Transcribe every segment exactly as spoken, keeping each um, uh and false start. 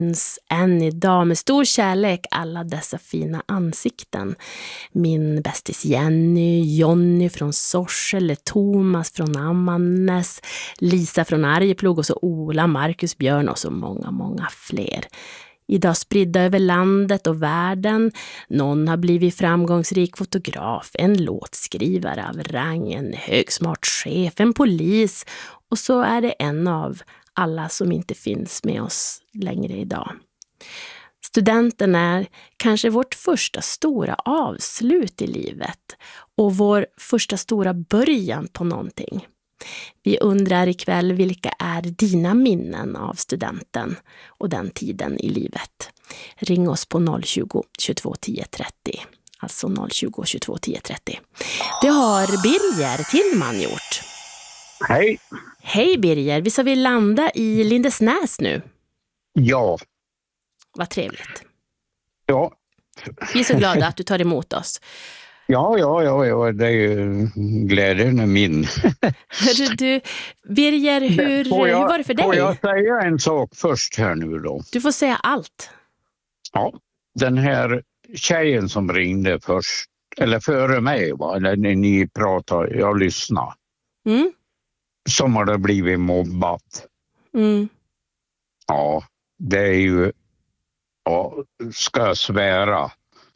minns än idag med stor kärlek alla dessa fina ansikten. Min bästis Jenny, Jonny från Sorsele, Thomas från Ammarnäs, Lisa från Arjeplog och så Ola, Marcus, Björn och så många, många fler. Idag spridda över landet och världen. Någon har blivit framgångsrik fotograf, en låtskrivare av rang, en högsmart chef, en polis. Och så är det en av alla som inte finns med oss längre idag. Studenten är kanske vårt första stora avslut i livet och vår första stora början på någonting. Vi undrar ikväll, vilka är dina minnen av studenten och den tiden i livet? Ring oss på noll tjugo, tjugotvå tio trettio. Alltså noll tjugo, tjugotvå tio trettio. Det har Birger Tillman gjort. Hej. Hej Birger, vi ska vi landa i Lindesnäs nu. Ja. Vad trevligt. Ja. Vi är så glada att du tar emot oss. Ja, ja, ja, ja, det är ju glädjen är min. Hörru du, Birger, hur, jag, hur var det för dig? Får jag säga en sak först här nu då? Du får säga allt. Ja, den här tjejen som ringde först, eller före mig, va? Eller när ni pratade, jag lyssnade. Mm. Som har det blivit mobbat. Mm. Ja, det är ju, ja, ska jag svära,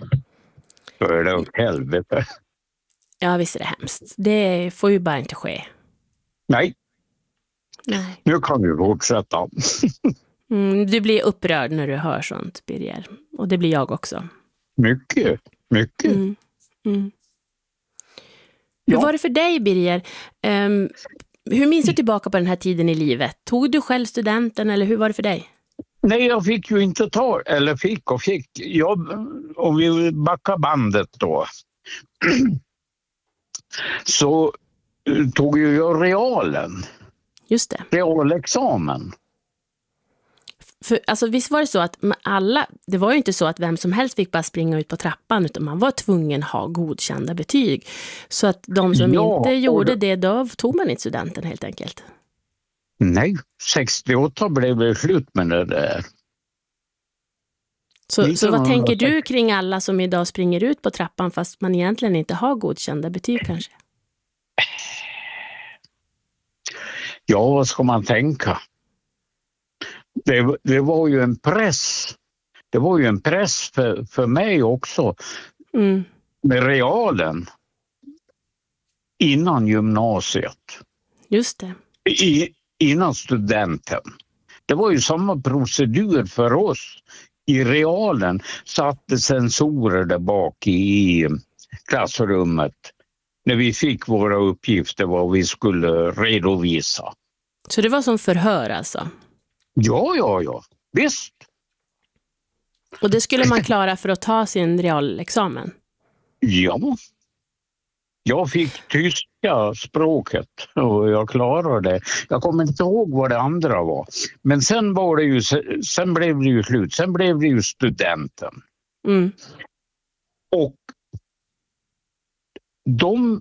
så är det åt helvete. Ja, visst är det hemskt. Det får ju bara inte ske. Nej. Nej. Nu kan vi fortsätta. Mm, du blir upprörd när du hör sånt, Birger. Och det blir jag också. Mycket, mycket. Mm. Mm. Hur Ja. var det för dig, Birger? Um, hur minns du tillbaka på den här tiden i livet? Tog du själv studenten eller hur var det för dig? Nej, jag fick ju inte ta, eller fick och fick. Jag, om vi backar bandet då, så tog ju jag realen. Just det. Realexamen. För, alltså, visst var det så att alla, det var ju inte så att vem som helst fick bara springa ut på trappan, utan man var tvungen att ha godkända betyg. Så att de som Ja, inte gjorde det, det, då tog man inte studenten helt enkelt. Nej, sextioåtta blev det slut med det där. Så, så vad tänker du kring alla som idag springer ut på trappan fast man egentligen inte har godkända betyg kanske? Ja, vad ska man tänka? Det, det var ju en press. Det var ju en press för, för mig också. Mm. Med realen. Innan gymnasiet. Just det. I, innan studenten. Det var ju samma procedur för oss. I realen satt sensorer där bak i klassrummet. När vi fick våra uppgifter vad vi skulle redovisa. Så det var som förhör alltså? Ja, ja, ja. Visst. Och det skulle man klara för att ta sin realexamen? Ja. Jag fick tyska språket och jag klarade det. Jag kommer inte ihåg vad det andra var. Men sen var det ju, sen blev det ju slut. Sen blev det ju studenten. Mm. Och de,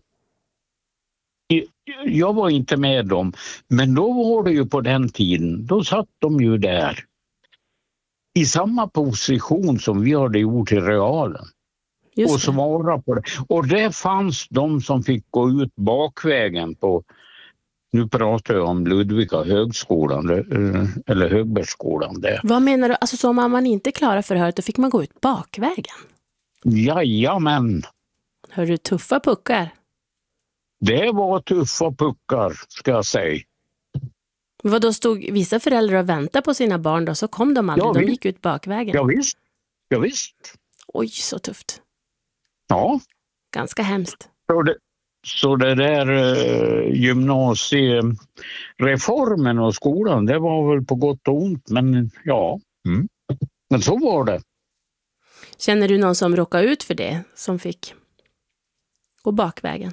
jag var inte med dem, men då var det ju på den tiden, då satt de ju där i samma position som vi hade gjort i realen. Just och det. svara på det. Och det fanns de som fick gå ut bakvägen på, nu pratar jag om Ludvika högskolan eller Högbergsskolan där. Vad menar du? Alltså så om man inte klarar förhöret, då fick man gå ut bakvägen? Jajamän. Hör du, tuffa puckar? Det var tuffa puckar, ska jag säga. Vad då stod vissa föräldrar och väntade på sina barn då, så kom de aldrig, Ja, de visst. gick ut bakvägen. Ja, visst. Ja, visst. Oj, så tufft. Ja. Ganska hemskt. Så det, så det där eh, gymnasiereformen och skolan, det var väl på gott och ont, men ja. Mm. Men så var det. Känner du någon som råkade ut för det, som fick gå bakvägen?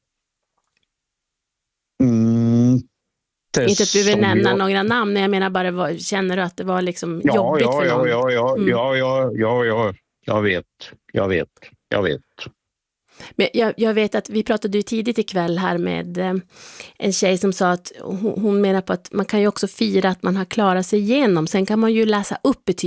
Mm, Inte att du vill nämna jag... några namn, jag menar bara, vad, känner du att det var liksom ja, jobbigt ja, för någon? Ja, ja, ja, mm. ja, ja, ja, ja, jag vet, jag vet, jag vet. Men jag, jag vet att vi pratade ju tidigt ikväll här med eh, en tjej som sa att hon, hon menar på att man kan ju också fira att man har klarat sig igenom. Sen kan man ju läsa upp betyg